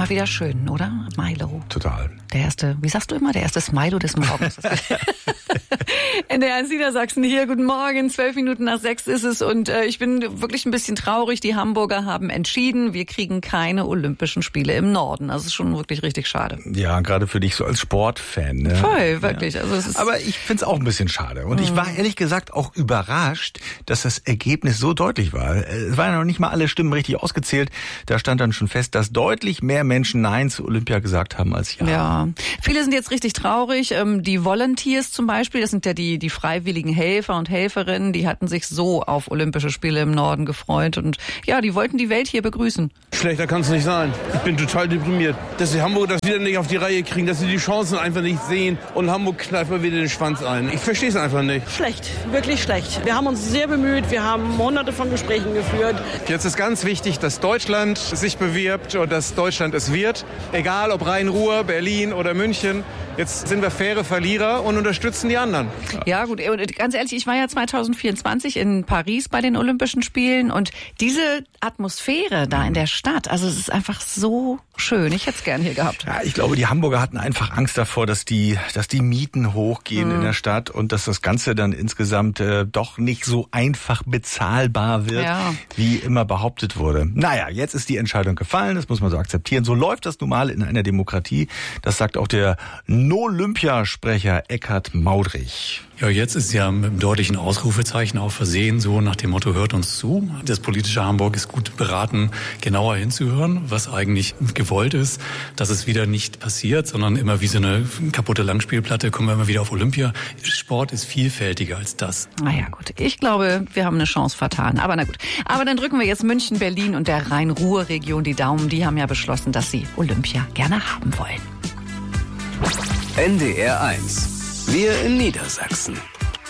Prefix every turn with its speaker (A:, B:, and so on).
A: mal wieder schön, oder? Milo.
B: Total.
A: Der erste, wie sagst du immer, der erste Smilo des Morgens. NDR1 Niedersachsen hier, guten Morgen, 6:12 ist es und ich bin wirklich ein bisschen traurig. Die Hamburger haben entschieden, wir kriegen keine Olympischen Spiele im Norden. Das ist schon wirklich richtig schade.
B: Ja, gerade für dich so als Sportfan. Ne?
A: Voll, wirklich.
B: Ja.
A: Also es ist
B: aber ich find's auch ein bisschen schade. Und ich war ehrlich gesagt auch überrascht, dass das Ergebnis so deutlich war. Es waren ja noch nicht mal alle Stimmen richtig ausgezählt. Da stand dann schon fest, dass deutlich mehr Menschen Nein zu Olympia gesagt haben als Ja.
A: Ja, viele sind jetzt richtig traurig. Die Volunteers zum Beispiel, das sind ja die freiwilligen Helfer und Helferinnen, die hatten sich so auf Olympische Spiele im Norden gefreut. Und ja, die wollten die Welt hier begrüßen.
C: Schlechter kann es nicht sein. Ich bin total deprimiert, dass die Hamburger das wieder nicht auf die Reihe kriegen, dass sie die Chancen einfach nicht sehen und Hamburg kneift mal wieder den Schwanz ein. Ich verstehe es einfach nicht.
D: Schlecht, wirklich schlecht. Wir haben uns sehr bemüht, wir haben hunderte von Gesprächen geführt.
E: Jetzt ist ganz wichtig, dass Deutschland sich bewirbt und dass Deutschland es wird. Egal ob Rhein-Ruhr, Berlin oder München. Jetzt sind wir faire Verlierer und unterstützen die anderen.
A: Ja gut, und ganz ehrlich, ich war ja 2024 in Paris bei den Olympischen Spielen und diese Atmosphäre da in der Stadt, also es ist einfach so schön. Ich hätte es gern hier gehabt.
B: Ja, ich glaube, die Hamburger hatten einfach Angst davor, dass die Mieten hochgehen in der Stadt und dass das Ganze dann insgesamt doch nicht so einfach bezahlbar wird, wie immer behauptet wurde. Naja, jetzt ist die Entscheidung gefallen, das muss man so akzeptieren. So läuft das nun mal in einer Demokratie. Das sagt auch der No-Olympia-Sprecher Eckhard Maudrich.
F: Ja, jetzt ist ja mit einem deutlichen Ausrufezeichen auch versehen, so nach dem Motto, hört uns zu. Das politische Hamburg ist gut beraten, genauer hinzuhören, was eigentlich gewollt ist, dass es wieder nicht passiert, sondern immer wie so eine kaputte Langspielplatte kommen wir immer wieder auf Olympia. Sport ist vielfältiger als das.
A: Naja gut, ich glaube, wir haben eine Chance vertan. Aber na gut. Aber dann drücken wir jetzt München, Berlin und der Rhein-Ruhr-Region die Daumen. Die haben ja beschlossen, dass sie Olympia gerne haben wollen.
G: NDR1. Wir in Niedersachsen.